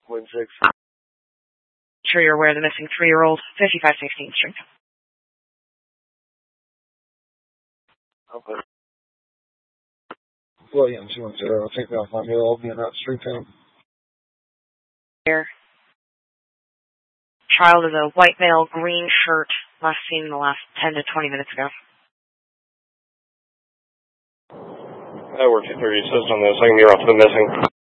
1-6. Sure you're aware of the missing 3-year-old, 5516th Street. Okay. Williams, 210. I'll take me off my mail. I'll be in that street town. Here. Child is a white male, green shirt, last seen in the last 10 to 20 minutes ago. I work 230 assist on this. I can be off the missing.